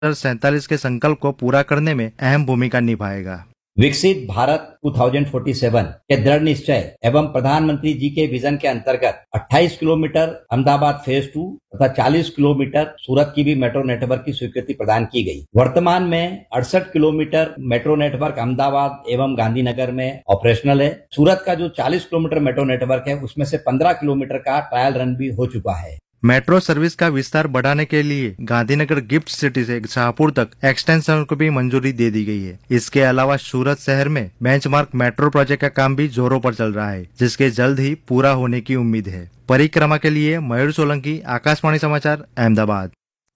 47 के संकल्प को पूरा करने में अहम भूमिका निभाएगा। विकसित भारत 2047 के दृढ़ निश्चय एवं प्रधानमंत्री जी के विजन के अंतर्गत 28 किलोमीटर अहमदाबाद फेज 2 तथा 40 किलोमीटर सूरत की भी मेट्रो नेटवर्क की स्वीकृति प्रदान की गई। वर्तमान में 68 किलोमीटर मेट्रो नेटवर्क अहमदाबाद एवं गांधीनगर में ऑपरेशनल है। सूरत का जो 40 किलोमीटर मेट्रो नेटवर्क है उसमें से 15 किलोमीटर का ट्रायल रन भी हो चुका है। मेट्रो सर्विस का विस्तार बढ़ाने के लिए गांधीनगर गिफ्ट सिटी से शाहपुर तक एक्सटेंशन को भी मंजूरी दे दी गई है। इसके अलावा सूरत शहर में बेंचमार्क मेट्रो प्रोजेक्ट का काम भी जोरों पर चल रहा है, जिसके जल्द ही पूरा होने की उम्मीद है। परिक्रमा के लिए मयूर सोलंकी, आकाशवाणी समाचार, अहमदाबाद।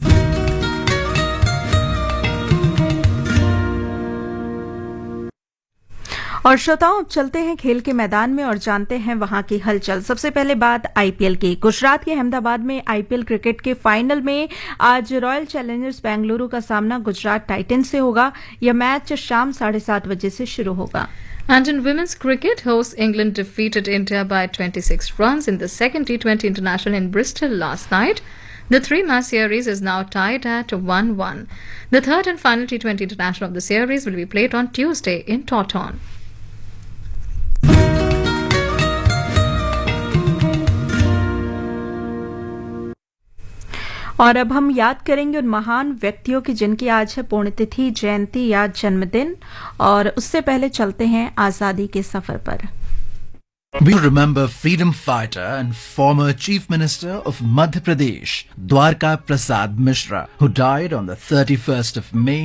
और श्रोताओं, अब चलते हैं खेल के मैदान में और जानते हैं वहां की हलचल। सबसे पहले बात आईपीएल की। गुजरात के अहमदाबाद में आईपीएल क्रिकेट के फाइनल में आज रॉयल चैलेंजर्स बेंगलुरु का सामना गुजरात टाइटंस से होगा। यह मैच शाम 7:30 बजे से शुरू होगा। And in women's cricket, hosts England defeated India by 26 runs in the second T20 International in Bristol last night. The three-match series is now tied at 1-1. The third and final T20 International of the series will be played on Tuesday in Taunton. और अब हम याद करेंगे उन महान व्यक्तियों की जिनकी आज है पुण्यतिथि, जयंती या जन्मदिन। और उससे पहले चलते हैं आजादी के सफर पर। We remember freedom fighter and former Chief Minister of Madhya Pradesh, Dwarka Prasad Mishra, who died on the 31st of May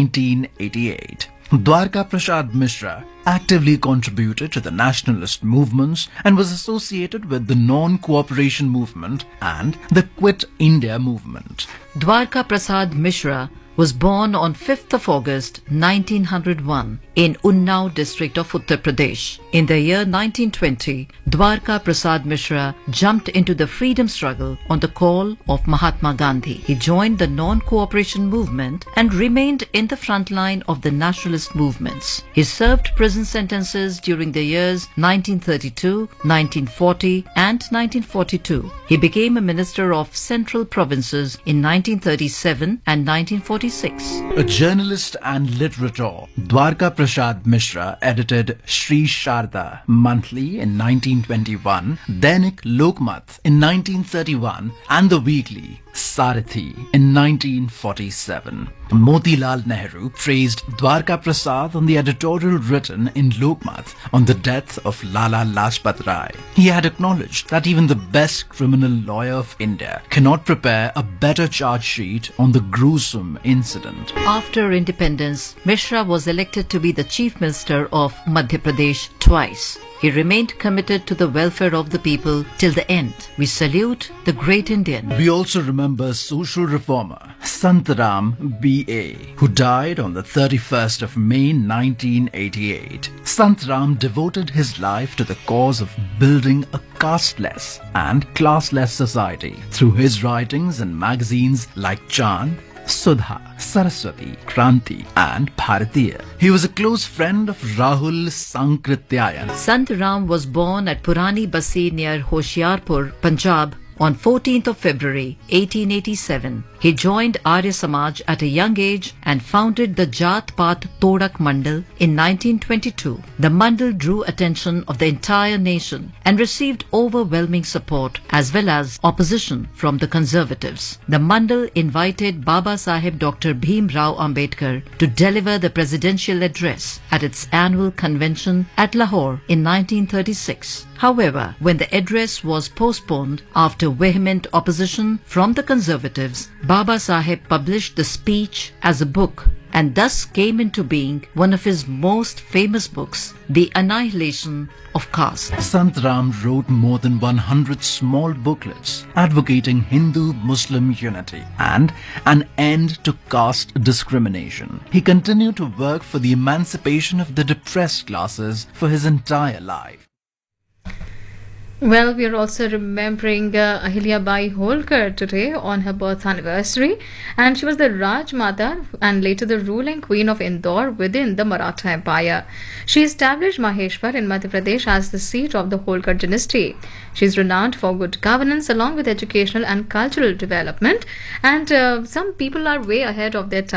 1988. Dwarka Prasad Mishra actively contributed to the nationalist movements and was associated with the non-cooperation movement and the Quit India movement. Dwarka Prasad Mishra was born on 5th of August 1901 in Unnao district of Uttar Pradesh. In the year 1920, Dwarka Prasad Mishra jumped into the freedom struggle on the call of Mahatma Gandhi. He joined the non-cooperation movement and remained in the front line of the nationalist movements. He served prison sentences during the years 1932, 1940 and 1942. He became a minister of Central Provinces in 1937 and 1946. A journalist and literator, Dwarka Prasad Mishra edited Shri Sharda Monthly in 1921, Dainik Lokmat in 1931 and the weekly Sarathi in 1947. Motilal Nehru praised Dwarka Prasad on the editorial written in Lokmat on the death of Lala Lajpat Rai. He had acknowledged that even the best criminal lawyer of India cannot prepare a better charge sheet on the gruesome incident. After independence, Mishra was elected to be the Chief Minister of Madhya Pradesh twice. He remained committed to the welfare of the people till the end. We salute the great Indian. We also remember social reformer Santaram B.A., who died on the 31st of May 1988. Santaram devoted his life to the cause of building a casteless and classless society through his writings in magazines like Chand, Sudha, Saraswati, Kranti and Bharatiya. He was a close friend of Rahul Sankrityayan. Sant Ram was born at Purani Bassi near Hoshiarpur, Punjab on 14th of February 1887. He joined Arya Samaj at a young age and founded the Jat Path Todak Mandal in 1922. The Mandal drew attention of the entire nation and received overwhelming support as well as opposition from the conservatives. The Mandal invited Baba Saheb Dr. Bhim Rao Ambedkar to deliver the presidential address at its annual convention at Lahore in 1936. However, when the address was postponed after vehement opposition from the conservatives, Baba Saheb published the speech as a book and thus came into being one of his most famous books, The Annihilation of Caste. Sant Ram wrote more than 100 small booklets advocating Hindu-Muslim unity and an end to caste discrimination. He continued to work for the emancipation of the depressed classes for his entire life. Well, we are also remembering Ahilya Bai Holkar today on her birth anniversary, and she was the Rajmata and later the ruling queen of Indore within the Maratha Empire. She established Maheshwar in Madhya Pradesh as the seat of the Holkar dynasty. She is renowned for good governance along with educational and cultural development, and some people are way ahead of their time.